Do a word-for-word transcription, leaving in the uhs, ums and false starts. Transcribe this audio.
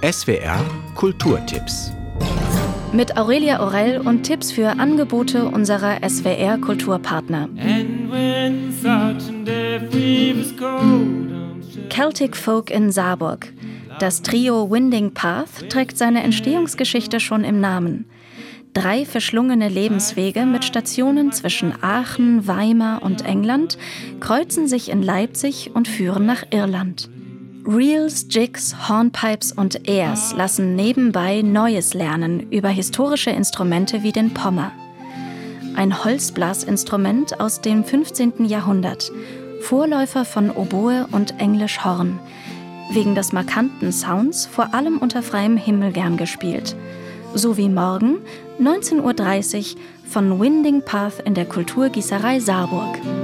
S W R Kulturtipps. Mit Aurelia Aurel und Tipps für Angebote unserer S W R Kulturpartner. Celtic Folk in Saarburg. Das Trio Winding Path trägt seine Entstehungsgeschichte schon im Namen. Drei verschlungene Lebenswege mit Stationen zwischen Aachen, Weimar und England kreuzen sich in Leipzig und führen nach Irland. Reels, Jigs, Hornpipes und Airs lassen nebenbei Neues lernen über historische Instrumente wie den Pommer. Ein Holzblasinstrument aus dem fünfzehnten Jahrhundert, Vorläufer von Oboe und Englisch Horn. Wegen des markanten Sounds vor allem unter freiem Himmel gern gespielt. So wie morgen, neunzehn Uhr dreißig, von Winding Path in der Kulturgießerei Saarburg.